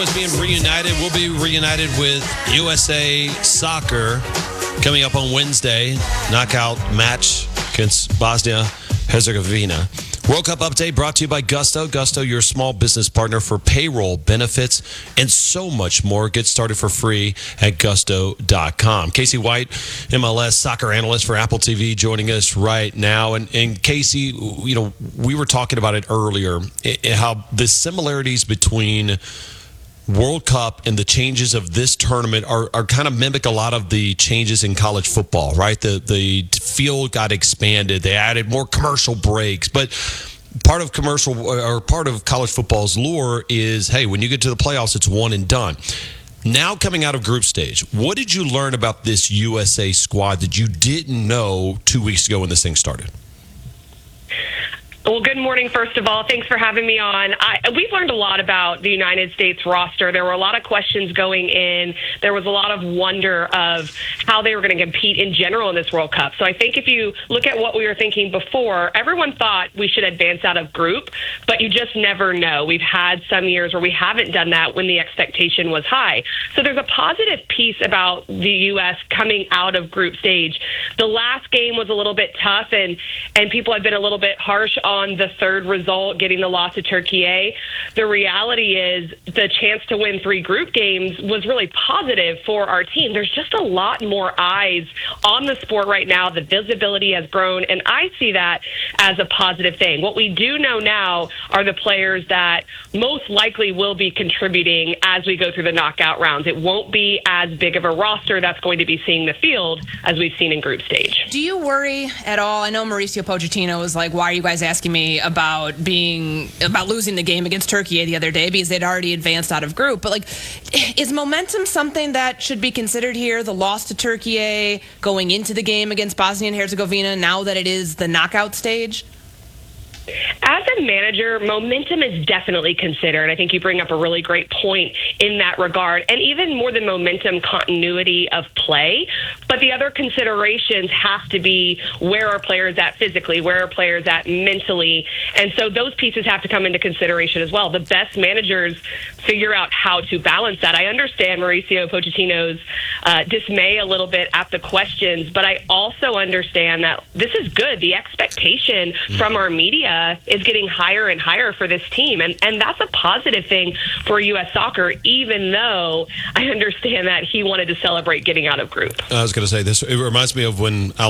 is being reunited. We'll be reunited with USA Soccer coming up on Wednesday. Knockout match against Bosnia-Herzegovina. World Cup update brought to you by Gusto. Gusto, your small business partner for payroll, benefits, and so much more. Get started for free at gusto.com. Casey White, MLS soccer analyst for Apple TV, joining us right now. And Casey, you know, we were talking about it earlier, how the similarities between World Cup and the changes of this tournament are kind of mimic a lot of the changes in college football, right? The field got expanded. They added more commercial breaks. But part of college football's lure is, hey, when you get to the playoffs, it's one and done. Now coming out of group stage, what did you learn about this USA squad that you didn't know 2 weeks ago when this thing started? Well, good morning, first of all. Thanks for having me on. We've learned a lot about the United States roster. There were a lot of questions going in. There was a lot of wonder of how they were going to compete in general in this World Cup. So I think if you look at what we were thinking before, everyone thought we should advance out of group, but you just never know. We've had some years where we haven't done that when the expectation was high. So there's a positive piece about the U.S. coming out of group stage. The last game was a little bit tough, and people have been a little bit harsh on the third result, getting the loss to Turkey. The reality is the chance to win 3 group games was really positive for our team. There's just a lot more eyes on the sport right now. The visibility has grown, and I see that as a positive thing. What we do know now are the players that most likely will be contributing as we go through the knockout rounds. It won't be as big of a roster that's going to be seeing the field as we've seen in group stage. Do you worry at all? I know Mauricio Pochettino was like, why are you guys asking me about losing the game against Turkey the other day, because they'd already advanced out of group. But like, is momentum something that should be considered here? The loss to Turkey, going into the game against Bosnia and Herzegovina, now that it is the knockout stage? As a manager, momentum is definitely considered. I think you bring up a really great point in that regard. And even more than momentum, continuity of play. But the other considerations have to be, where are players at physically? Where are players at mentally? And so those pieces have to come into consideration as well. The best managers figure out how to balance that. I understand Mauricio Pochettino's dismay a little bit at the questions, but I also understand that this is good. The expectation from our media is getting higher and higher for this team. And that's a positive thing for U.S. soccer, even though I understand that he wanted to celebrate getting out of group. I was going to say this. It reminds me of when Nick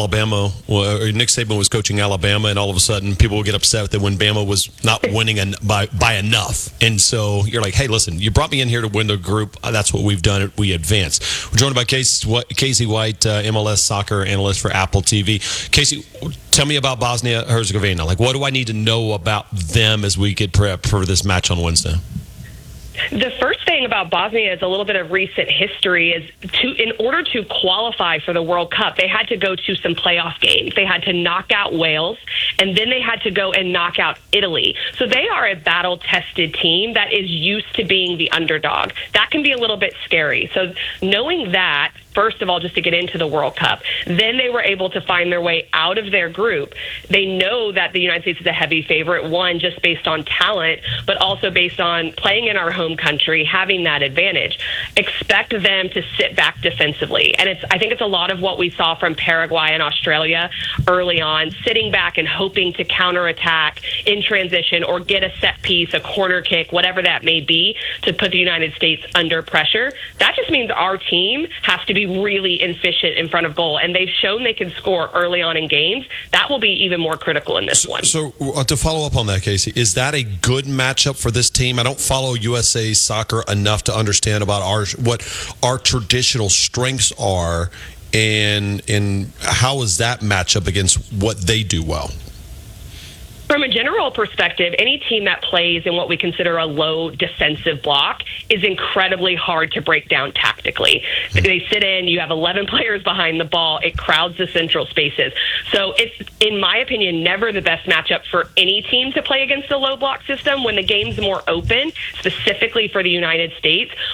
Saban was coaching Alabama, and all of a sudden people would get upset that when Bama was not winning by enough. And so you're like, hey, listen, you brought me in here to win the group. That's what we've done. We advance. We're joined by Casey White, MLS soccer analyst for Apple TV. Casey, tell me about Bosnia-Herzegovina. Like, what do I need to know about them as we get prepped for this match on Wednesday? The first thing about Bosnia is a little bit of recent history. In order to qualify for the World Cup, they had to go to some playoff games. They had to knock out Wales, and then they had to go and knock out Italy. So they are a battle-tested team that is used to being the underdog. That can be a little bit scary. So knowing that, first of all, just to get into the World Cup. Then they were able to find their way out of their group. They know that the United States is a heavy favorite, one, just based on talent, but also based on playing in our home country, having that advantage. Expect them to sit back defensively. And I think it's a lot of what we saw from Paraguay and Australia early on, sitting back and hoping to counterattack in transition or get a set piece, a corner kick, whatever that may be, to put the United States under pressure. That just means our team has to be really efficient in front of goal, and they've shown they can score early on in games. That will be even more critical in this one. So to follow up on that, Casey, is that a good matchup for this team? I don't follow USA soccer enough to understand about what our traditional strengths are, and how is that matchup against what they do well? From a general perspective, any team that plays in what we consider a low defensive block is incredibly hard to break down tactically. They sit in, you have 11 players behind the ball, it crowds the central spaces. So it's, in my opinion, never the best matchup for any team to play against a low block system. When the game's more open, specifically for the United States,